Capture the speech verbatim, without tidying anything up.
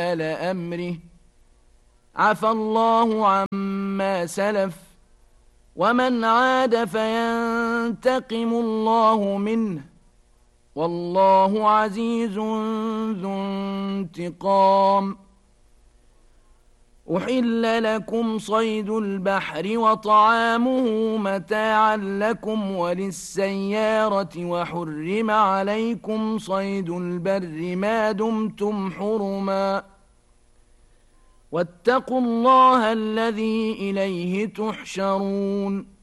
أمره عفى الله عما سلف ومن عاد فينتقم الله منه والله عزيز ذو انتقام. أحل لكم صيد البحر وطعامه متاعا لكم وللسيارة وحرم عليكم صيد البر ما دمتم حرما واتقوا الله الذي إليه تحشرون.